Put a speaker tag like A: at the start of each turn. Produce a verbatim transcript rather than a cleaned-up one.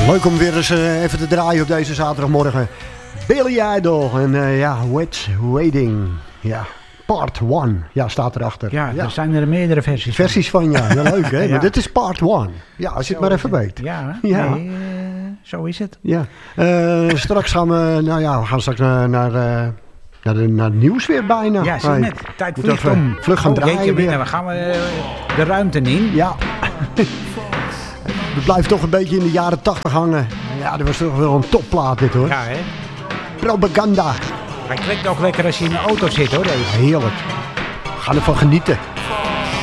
A: Leuk om weer eens uh, even te draaien op deze zaterdagmorgen. Billy Idol en uh, ja, Wet Waiting. Ja, part one. Ja, staat erachter.
B: Ja,
A: ja,
B: er zijn er meerdere versies van.
A: Versies van, ja. Ja, leuk hè.
B: Ja.
A: Maar dit is part one. Ja, als je
B: Zo
A: het maar even
B: het.
A: weet.
B: Ja,
A: ja.
B: Nee, uh, zo is het.
A: Ja. Uh, straks gaan we, nou ja, we gaan straks naar, naar, uh, naar, de, naar het nieuws weer bijna.
B: Ja, zie je net. Tijd
A: Moet
B: vliegt
A: even
B: om.
A: vlug gaan
B: oh,
A: draaien
B: jeetje,
A: weer.
B: we gaan we uh, de ruimte in.
A: Ja. We blijven toch een beetje in de jaren tachtig hangen. Ja, dat was toch wel een topplaat dit hoor.
B: Ja, hè.
A: Propaganda.
B: Hij klinkt ook lekker als je in de auto zit hoor. Deze.
A: Heerlijk. We gaan ervan genieten.